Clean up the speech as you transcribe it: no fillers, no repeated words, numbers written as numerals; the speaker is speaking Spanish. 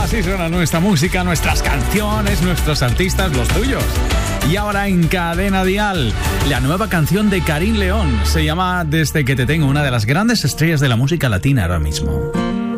Así suena nuestra música, nuestras canciones, nuestros artistas, los tuyos. Y ahora en Cadena Dial, la nueva canción de Karim León. Se llama Desde que te tengo, una de las grandes estrellas de la música latina ahora mismo.